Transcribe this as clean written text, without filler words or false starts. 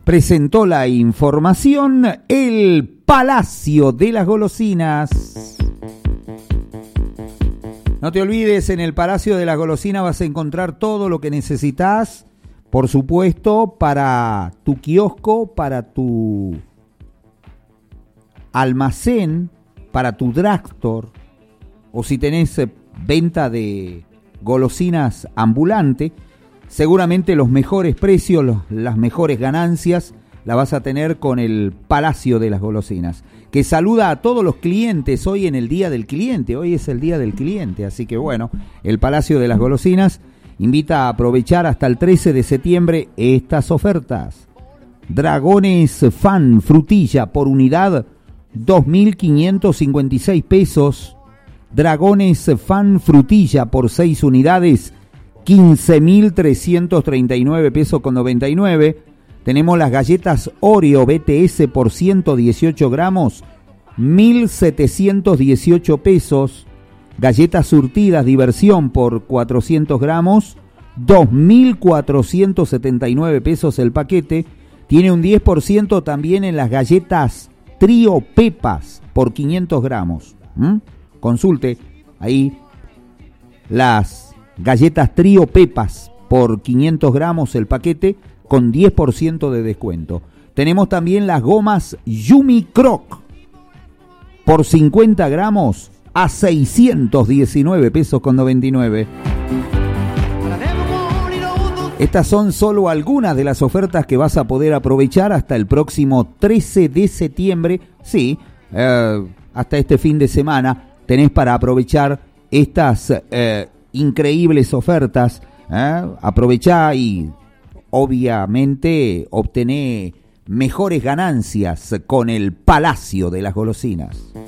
presentó la información el Palacio de las Golosinas. No te olvides, en el Palacio de las Golosinas vas a encontrar todo lo que necesitas, por supuesto, para tu kiosco, para tu almacén, para tu drugstore, o si tenés venta de golosinas ambulante, seguramente los mejores precios, las mejores ganancias la vas a tener con el Palacio de las Golosinas, que saluda a todos los clientes hoy en el Día del Cliente. Hoy es el Día del Cliente, así que bueno, el Palacio de las Golosinas invita a aprovechar hasta el 13 de septiembre estas ofertas. Dragones Fan frutilla por unidad, 2.556 pesos. Dragones Fan frutilla por 6 unidades, 15.339 pesos con 99. Tenemos las galletas Oreo BTS por 118 gramos, 1.718 pesos. Galletas surtidas Diversión por 400 gramos, 2.479 pesos el paquete. Tiene un 10% también en las galletas Trío Pepas por 500 gramos. Consulte ahí las galletas Trío Pepas por 500 gramos el paquete con 10% de descuento. Tenemos también las gomas Yumi Croc por 50 gramos a 619 pesos con 99. Estas son solo algunas de las ofertas que vas a poder aprovechar hasta el próximo 13 de septiembre. Sí, hasta este fin de semana tenés para aprovechar estas increíbles ofertas. Aprovechá y obviamente obtener mejores ganancias con el Palacio de las Golosinas.